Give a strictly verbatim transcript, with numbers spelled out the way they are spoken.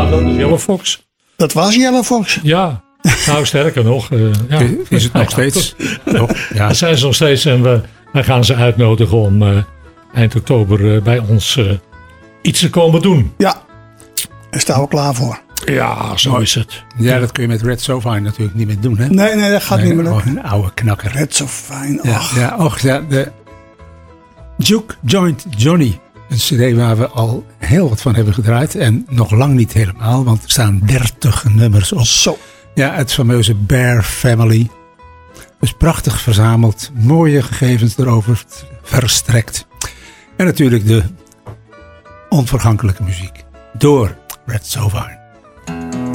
dat is Yellow Fox. Dat was Yellow Fox. Ja, nou sterker nog. Uh, ja. Is het nog steeds? Nog, ja. Dat zijn ze nog steeds en we, wij gaan ze uitnodigen om uh, eind oktober uh, bij ons uh, iets te komen doen. Ja, daar staan we klaar voor. Ja, zo Mooi. is het. Ja, dat kun je met Red Sovine natuurlijk niet meer doen, hè? Nee, nee, dat gaat Nee, niet meer lukken. oh, een oude knakker. Red zo fijn. Ja, Ach. ja, och, ja, de Juke Joint Johnny. Een cd waar we al heel wat van hebben gedraaid. En nog lang niet helemaal, want er staan dertig nummers op. Zo. Ja, het fameuze Bear Family. Dus prachtig verzameld. Mooie gegevens erover verstrekt. En natuurlijk de onvergankelijke muziek. Door Red Sovine.